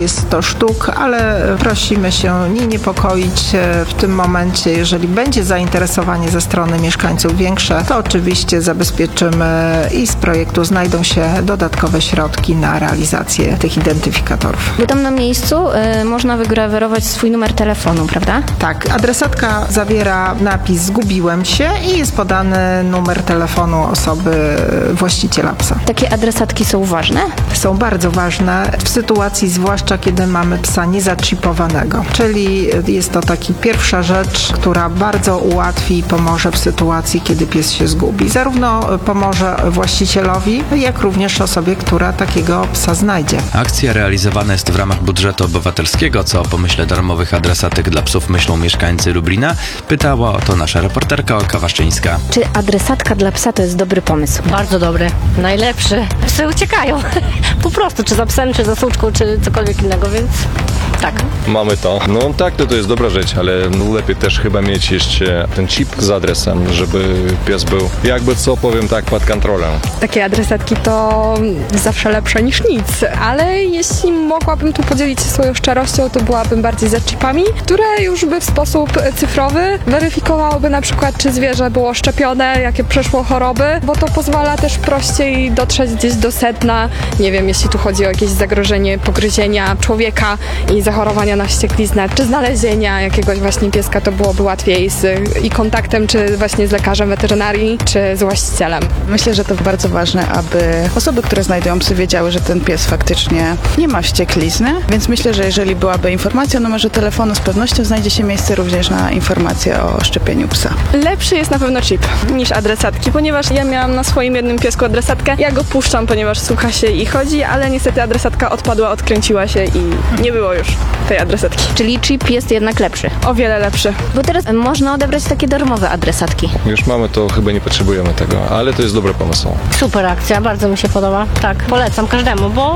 jest 100 sztuk, ale prosimy się nie niepokoić w tym momencie. Jeżeli będzie zainteresowanie ze strony mieszkańców większe, to oczywiście zabezpieczymy i z projektu znajdą się dodatkowe środki na realizację tych identyfikatorów. Bo tam na miejscu można wygrawerować swój numer telefonu, prawda? Tak, adresatka zawiera napis "Zgubiłem się" i jest podany numer telefonu osoby właściciela psa. Takie adresatki są ważne? Są bardzo ważne w sytuacji, zwłaszcza kiedy mamy psa niezaczipowanego. Czyli jest to taki pierwsza rzecz, która bardzo ułatwi i pomoże w sytuacji, kiedy pies się zgubi. Zarówno pomoże właścicielowi, jak również osobie, która takiego psa znajdzie. Akcja realizowana jest w ramach budżetu obywatelskiego. Co o pomyśle darmowych adresatek dla psów myślą mieszkańcy Lublina? Pytała o to nasza reporterka Olka Waszczyńska. Czy adresatka dla psa to jest dobry pomysł? Bardzo dobry, najlepszy. Psy uciekają. Po prostu, czy za psem, czy za suczką, czy cokolwiek innego, więc tak. Mamy to. No tak, to jest dobra rzecz, ale lepiej też chyba mieć jeszcze ten chip z adresem, żeby pies był, jakby co powiem tak, pod kontrolą. Takie adresatki to zawsze lepsze niż nic, ale jeśli mogłabym tu podzielić się swoją szczerością, to byłabym bardziej za chipami, które już by w sposób cyfrowy weryfikowałyby na przykład, czy zwierzę było szczepione, jakie przeszło choroby, bo to pozwala też prościej dotrzeć gdzieś do sedna, nie wiem, jeśli tu chodzi o jakieś zagrożenie pogryzienia człowieka i zachorowania na wściekliznę, czy znalezienia jakiegoś właśnie pieska, to byłoby łatwiej i kontaktem, czy właśnie z lekarzem weterynarii, czy z właścicielem. Myślę, że to bardzo ważne, aby osoby, które znajdują psy, wiedziały, że ten pies faktycznie nie ma wścieklizny, więc myślę, że jeżeli byłaby informacja o numerze telefonu, z pewnością znajdzie się miejsce również na informację o szczepieniu psa. Lepszy jest na pewno chip niż adresatki, ponieważ ja miałam na swoim jednym piesku adresatkę. Ja go puszczam, ponieważ słucha się i chodzi, ale niestety adresatka odpadła, odkręciła się i nie było już tej adresatki. Czyli chip jest jednak lepszy. O wiele lepszy. Bo teraz można odebrać takie darmowe adresatki. Już mamy to, chyba nie potrzebujemy tego, ale to jest dobry pomysł. Super akcja, bardzo mi się podoba. Tak, polecam każdemu, bo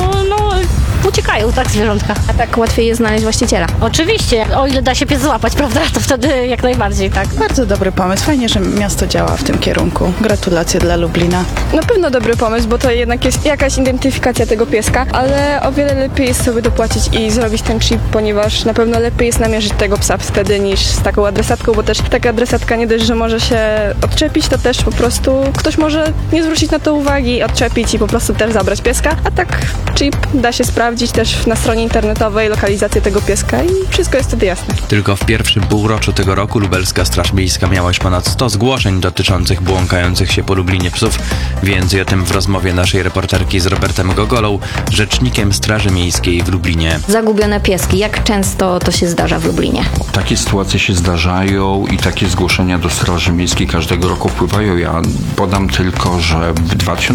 uciekają tak zwierzątka. A tak łatwiej jest znaleźć właściciela. Oczywiście, o ile da się pies złapać, prawda, to wtedy jak najbardziej, tak. Bardzo dobry pomysł. Fajnie, że miasto działa w tym kierunku. Gratulacje dla Lublina. Na pewno dobry pomysł, bo to jednak jest jakaś identyfikacja tego pieska, ale o wiele lepiej jest sobie dopłacić i zrobić ten chip, ponieważ na pewno lepiej jest namierzyć tego psa wtedy niż z taką adresatką, bo też taka adresatka nie dość, że może się odczepić, to też po prostu ktoś może nie zwrócić na to uwagi, odczepić i po prostu też zabrać pieska, a tak chip da się sprawdzić też na stronie internetowej lokalizację tego pieska i wszystko jest wtedy jasne. Tylko w pierwszym półroczu tego roku Lubelska Straż Miejska miała już ponad 100 zgłoszeń dotyczących błąkających się po Lublinie psów. Więcej o tym w rozmowie naszej reporterki z Robertem Gogolą, rzecznikiem Straży Miejskiej w Lublinie. Zagubione pieski. Jak często to się zdarza w Lublinie? Takie sytuacje się zdarzają i takie zgłoszenia do Straży Miejskiej każdego roku wpływają. Ja podam tylko, że w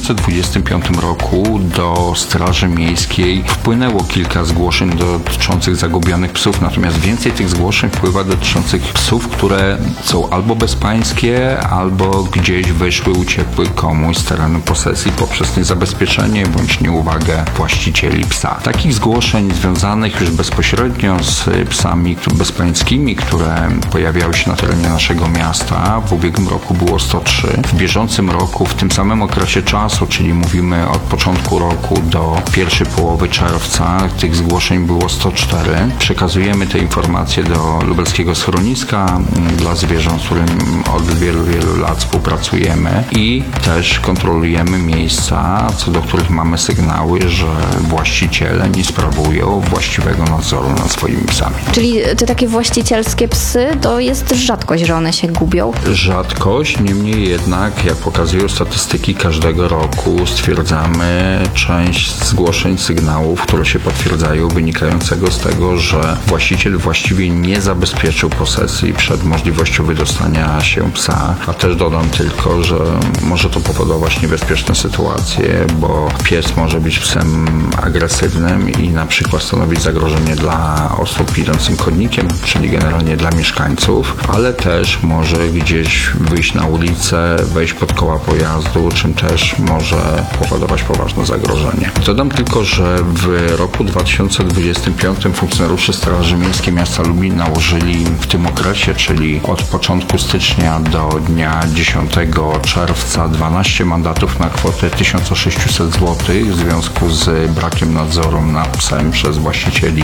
2025 roku do Straży Miejskiej wpłynęło kilka zgłoszeń dotyczących zagubionych psów, natomiast więcej tych zgłoszeń wpływa dotyczących psów, które są albo bezpańskie, albo gdzieś wyszły, uciekły komuś z terenu posesji poprzez niezabezpieczenie bądź nieuwagę właścicieli psa. Takich zgłoszeń związanych już bezpośrednio z psami bezpańskimi, które pojawiały się na terenie naszego miasta, w ubiegłym roku było 103. W bieżącym roku, w tym samym okresie czasu, czyli mówimy od początku roku do pierwszej połowy czerwca, tych zgłoszeń było 104. Przekazujemy te informacje do lubelskiego schroniska dla zwierząt, z którym od wielu lat współpracujemy i też kontrolujemy miejsca, co do których mamy sygnały, że właściciele nie sprawują właściwego nadzoru nad swoimi psami. Czyli te takie właścicielskie psy to jest rzadkość, że one się gubią? Rzadkość, niemniej jednak, jak pokazują statystyki każdego roku, stwierdzamy część zgłoszeń, sygnałów, które się potwierdzają, wynikającego z tego, że właściciel właściwie nie zabezpieczył posesji przed możliwością wydostania się psa, a też dodam tylko, że może to powodować niebezpieczne sytuacje, bo pies może być psem agresywnym i na przykład stanowić zagrożenie dla osób idącym chodnikiem, czyli generalnie dla mieszkańców, ale też może gdzieś wyjść na ulicę, wejść pod koła pojazdu, czym też może powodować poważne zagrożenie. Dodam tylko, że w roku 2025 funkcjonariusze Straży Miejskiej miasta Lublin nałożyli w tym okresie, czyli od początku stycznia do dnia 10 czerwca 12 mandatów na kwotę 1600 zł w związku z brakiem nadzoru nad psem przez właścicieli